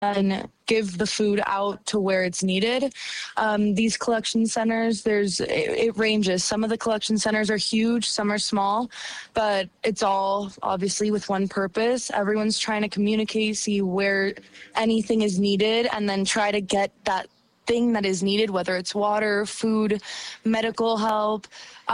and give the food out to where it's needed. These collection centers, it ranges. Some of the collection centers are huge, some are small, but it's all obviously with one purpose. Everyone's trying to communicate, see where anything is needed, and then try to get that thing that is needed, whether it's water, food, medical help,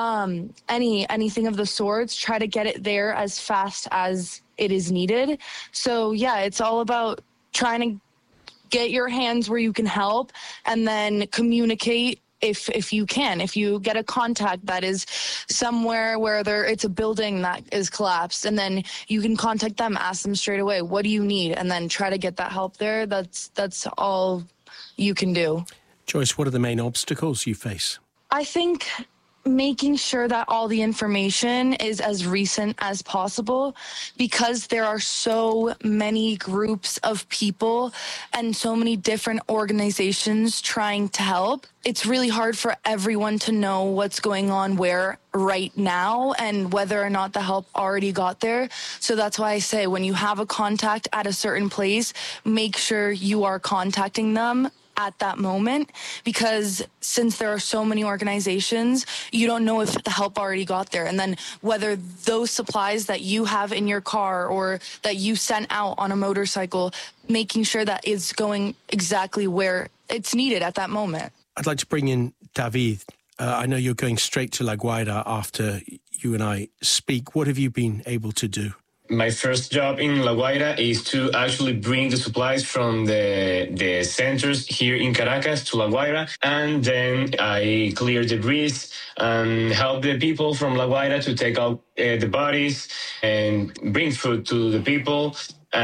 anything of the sorts, try to get it there as fast as it is needed. So yeah, it's all about trying to get your hands where you can help, and then communicate if you can. If you get a contact that is somewhere where it's a building that is collapsed, and then you can contact them, ask them straight away, what do you need? And then try to get that help there. That's all you can do. Joyce, what are the main obstacles you face? I think making sure that all the information is as recent as possible, because there are so many groups of people and so many different organizations trying to help. It's really hard for everyone to know what's going on where right now and whether or not the help already got there. So that's why I say, when you have a contact at a certain place, make sure you are contacting them at that moment, because since there are so many organizations, you don't know if the help already got there, and then whether those supplies that you have in your car or that you sent out on a motorcycle, making sure that it's going exactly where it's needed at that moment. I'd like to bring in David. I know you're going straight to La Guaira after you and I speak. What have you been able to do? My first job in La Guaira is to actually bring the supplies from the centers here in Caracas to La Guaira, and then I clear debris and help the people from La Guaira to take out the bodies and bring food to the people,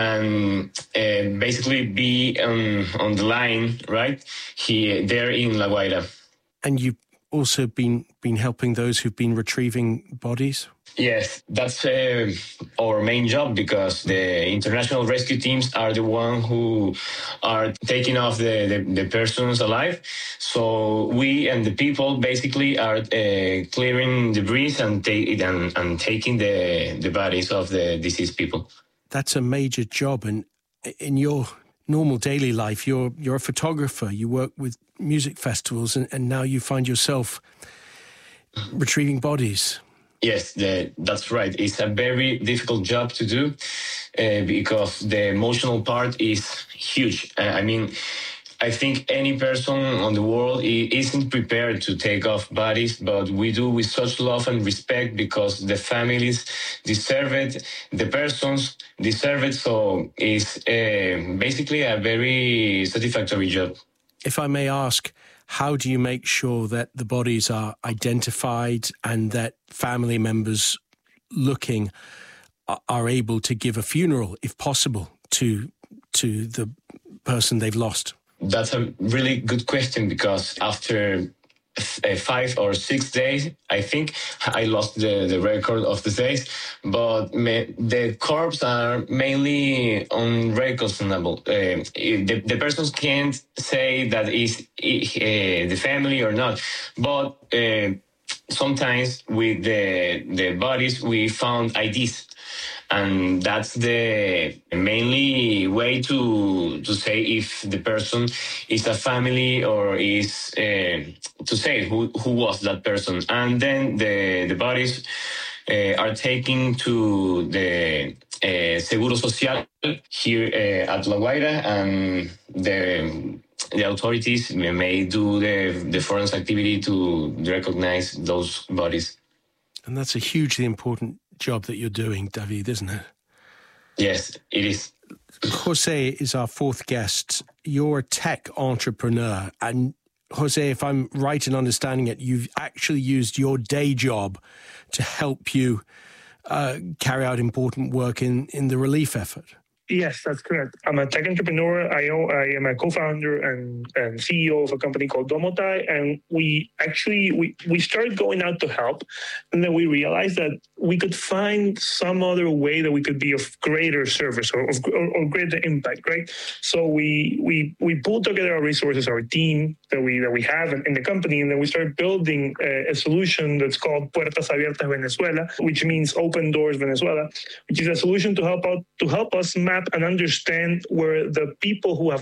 and basically be on the line right here there in La Guaira. And you've also been helping those who've been retrieving bodies? Yes, that's our main job, because the international rescue teams are the ones who are taking off the persons alive. So we and the people basically are clearing debris and taking the bodies of the deceased people. That's a major job. And in your normal daily life, you're a photographer, you work with music festivals, and now you find yourself retrieving bodies. Yes, that's right. It's a very difficult job to do because the emotional part is huge. I think any person on the world isn't prepared to take off bodies, but we do with such love and respect, because the families deserve it, the persons deserve it. So it's basically a very satisfactory job. If I may ask, how do you make sure that the bodies are identified and that family members looking are able to give a funeral, if possible, to the person they've lost? That's a really good question, because after 5 or 6 days, I think I lost the record of the days, but the corpses are mainly unrecognizable. The persons can't say that is the family or not, but sometimes with the bodies we found IDs. And that's the mainly way to say if the person is a family or is to say who was that person. And then the bodies are taken to the Seguro Social here at La Guaira, and the authorities may do the forensic activity to recognize those bodies. And that's a hugely important job that you're doing, David, isn't it? Yes, it is. Jose is our fourth guest. You're a tech entrepreneur. And Jose, if I'm right in understanding it, you've actually used your day job to help you carry out important work in the relief effort. Yes, that's correct. I'm a tech entrepreneur. I am a co-founder and CEO of a company called Domotai, and we started going out to help, and then we realized that we could find some other way that we could be of greater service or greater impact, right? So we pulled together our resources, our team that we have in the company, and then we started building a solution that's called Puertas Abiertas Venezuela, which means Open Doors Venezuela, which is a solution to help us map map and understand where the people who have